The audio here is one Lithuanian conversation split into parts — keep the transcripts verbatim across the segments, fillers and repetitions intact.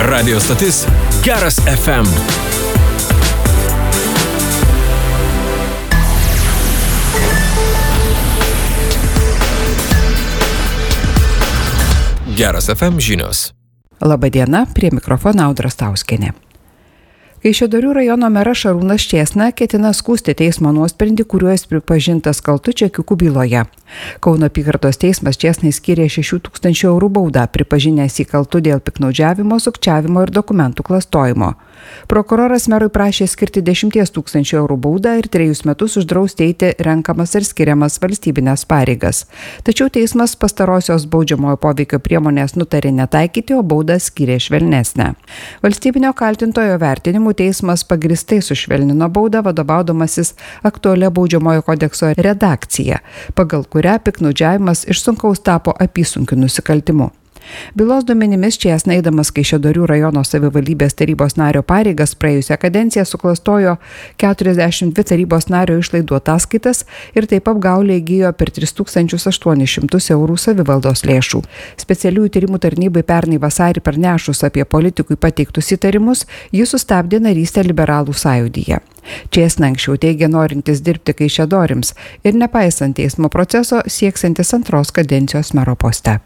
Radio stotis Geras F M. Geras F M žinios. Labadiena, prie mikrofono Audra Stauskienė. Kaišiadorių rajono meras Šarūnas Čėsna ketina skųsti teismo nuosprendį, kuriuo jis pripažintas kaltu čekiukų byloje. Kauno apygardos teismas Čėsnai skyrė šešių tūkstančių eurų baudą, pripažinęs jį kaltu dėl piktnaudžiavimo, sukčiavimo ir dokumentų klastojimo. Prokuroras merui prašė skirti dešimties tūkstančių eurų baudą ir trejus metus uždrausti eiti renkamas ir skiriamas valstybinės pareigas. Tačiau teismas pastarosios baudžiamojo poveikio priemonės nutarė netaikyti, o baudą skyrė švelnesnę. Valstybinio kaltintojo vertinimu teismas pagristai sušvelnino baudą, vadovaudamasis aktualia baudžiamojo kodekso redakcija, pagal kurią piktnaudžiavimas iš sunkaus tapo apysunkiu nusikaltimu. Bylos duomenimis Čėsna, eidamas Kaišiadorių rajono savivaldybės tarybos nario pareigas, praėjusią kadenciją suklastojo keturiasdešimt dvi tarybos nario išlaidų ataskaitas ir taip apgaulė įgijo per tris tūkstančius aštuonis šimtus eurų savivaldos lėšų. Specialiųjų tyrimų tarnybai pernai vasarį pranešus apie politikui pateiktus įtarimus, jis sustabdė narystę Liberalų sąjūdyje. Čėsna anksčiau teigė norintis dirbti Kaišiadorims ir nepaisant teismo proceso sieksiantis antros kadencijos mero poste.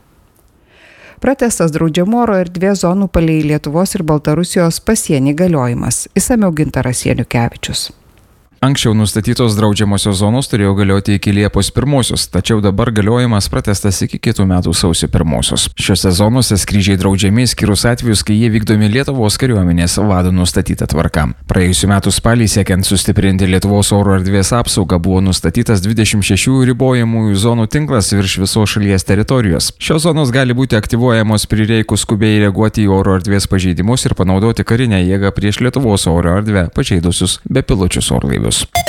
Pratęstas draudžiamų oro erdvės zonų palei Lietuvos ir Baltarusijos pasienį galiojimas. Išsamiau Gintaras Janukevičius. Anksčiau nustatytos draudžiamosios zonos turėjo galioti iki Liepos pirmosios, tačiau dabar galiojimas pratęstas iki kitų metų sausio pirmosios. Šiuose zonose skrydžiai draudžiami skyrus atvejus, kai jie vykdomi Lietuvos kariuomenės vado nustatyta tvarka. Praėjusiu metu spalį siekiant sustiprinti Lietuvos oro erdvės apsaugą buvo nustatytas dvidešimt šešių ribojamųjų zonų tinklas virš visos šalies teritorijos. Šios zonos gali būti aktyvuojamos prireikus skubiai reaguoti į oro erdvės pažeidimus ir panaudoti karinę jėgą prieš Lietuvos oro erdvę pažeidusius bepiločius orlaivius.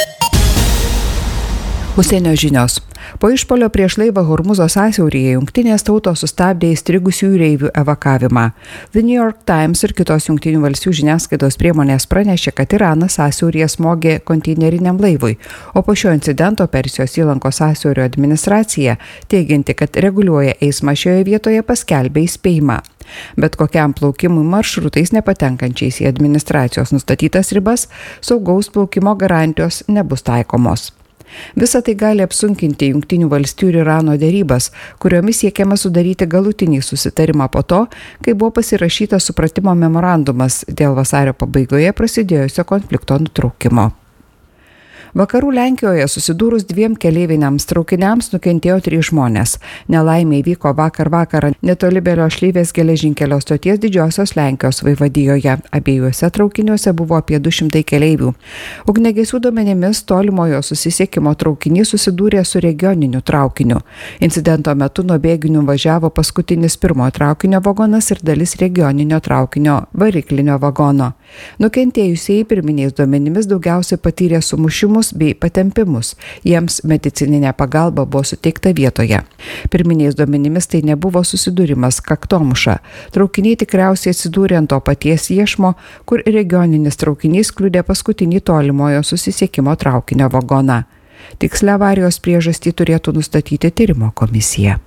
Užsienio žinios. Po išpuolio prieš laivą Hormuzo sąsiauryje jungtinės tautos sustabdė įstrigusių jūreivių evakavimą. The New York Times ir kitos jungtinių valstijų žiniasklaidos priemonės pranešė, kad Iranas sąsiauryje smogė konteineriniam laivui, o po šio incidento Persijos įlankos sąsiaurio administracija, teigianti, kad reguliuoja eismą šioje vietoje, paskelbė įspėjimą. Bet kokiam plaukimui maršrutais nepatenkančiais į administracijos nustatytas ribas, saugaus plaukimo garantijos nebus taikomos. Visa tai gali apsunkinti Jungtinių valstijų ir Irano derybas, kuriomis siekiama sudaryti galutinį susitarimą po to, kai buvo pasirašytas supratimo memorandumas dėl vasario pabaigoje prasidėjusio konflikto nutraukimo. Vakarų Lenkijoje susidūrus dviem keleiviniams traukiniams nukentėjo trys žmonės. Nelaimė įvyko vakar vakarą netoli Beliošlyvės geležinkelio stoties Didžiosios Lenkijos vaivadijoje. Abiejuose traukiniuose buvo apie du šimtai keleivių. Ugniagesių duomenimis tolimojo susisiekimo traukinys susidūrė su regioniniu traukiniu. Incidento metu nuo bėginių važiavo paskutinis pirmojo traukinio vagonas ir dalis regioninio traukinio variklinio vagono. Nukentėjusieji pirminiais duomenimis daugiausiai patyrė sumušimus bei patempimus. Jiems medicininė pagalba buvo suteikta vietoje. Pirminiais duomenimis tai nebuvo susidūrimas kaktomuša. Traukiniai tikriausiai atsidūrė ant to paties iešmo, kur regioninis traukinys kliudė paskutinį tolimojo susisiekimo traukinio vagoną. Tikslę avarijos priežastį turėtų nustatyti tyrimo komisija.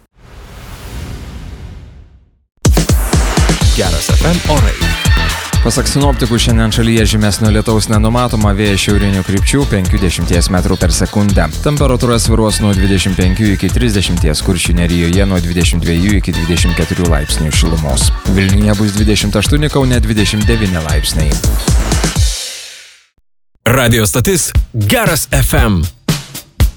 Geras F M orai. Pasak sinoptikų, šiandien šalyje žymesnio lietaus nenumatoma, vėjas šiaurinių krypčių penki dešimties metrų per sekundę. Temperatūra svyruos nuo dvidešimt penkių iki trisdešimties, Kuršių nerijoje nuo dvidešimt dviejų iki dvidešimt keturių laipsnių šilumos. Vilniuje bus dvidešimt aštuoni, Kaune dvidešimt devyni laipsniai. Radio stotis Geras F M.